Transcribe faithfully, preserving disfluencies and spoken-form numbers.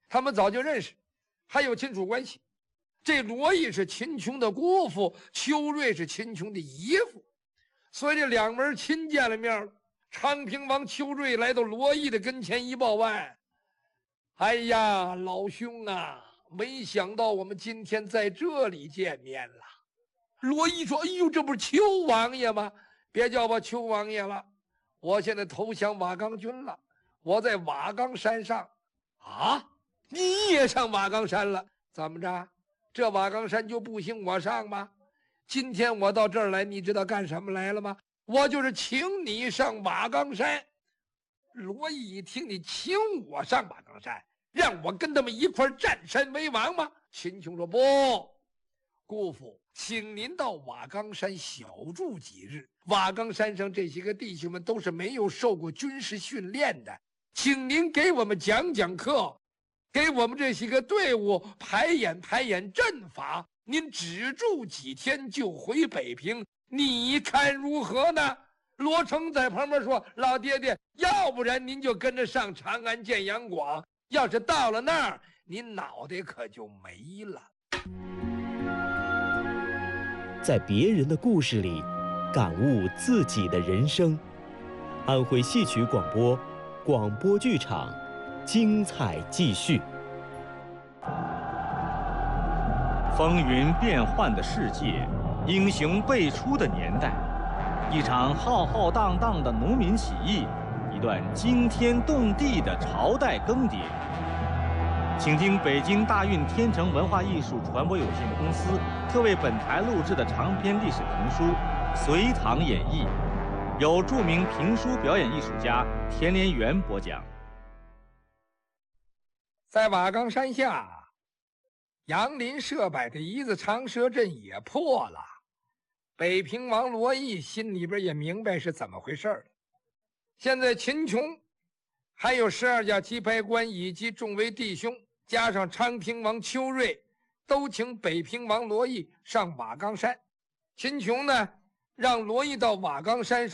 他们早就认识，还有亲属关系。这罗毅是秦琼的姑父，邱瑞是秦琼的姨父，所以这两门亲见了面了。昌平王邱瑞来到罗毅的跟前一报案，哎呀，老兄啊，没想到我们今天在这里见面了。罗毅说：“哎呦，这不是邱王爷吗？别叫我邱王爷了，我现在投降瓦岗军了，我在瓦岗山上。”啊，你也上瓦岗山了？怎么着？这瓦岗山就不行我上吗？今天我到这儿来，你知道干什么来了吗？我就是请你上瓦岗山。罗毅一听，你请我上瓦岗山，让我跟他们一块占山为王吗？秦琼说：“不，姑父，请您到瓦岗山小住几日。瓦岗山上这些个弟兄们都是没有受过军事训练的，请您给我们讲讲课，给我们这些个队伍排演排演阵法。您只住几天就回北平，你看如何呢？”罗成在旁边说：“老爹爹，要不然您就跟着上长安见杨广，要是到了那儿，您脑袋可就没了。” 在别人的故事里感悟自己的人生。安徽戏曲广播，广播剧场，精彩继续。 风云变幻的世界，英雄辈出的年代，一场浩浩荡荡的农民起义，一段惊天动地的朝代更迭。请听北京大运天成文化艺术传播有限公司特为本台录制的长篇历史评书《隋唐演义》，由著名评书表演艺术家田连元播讲。 在瓦岗山下，杨林设摆的一字长蛇阵也破了。北平王罗毅心里边也明白是怎么回事了。现在秦琼还有十二家棋牌官以及众位弟兄，加上昌平王邱瑞，都请北平王罗毅上瓦岗山。秦琼呢，让罗毅到瓦岗山上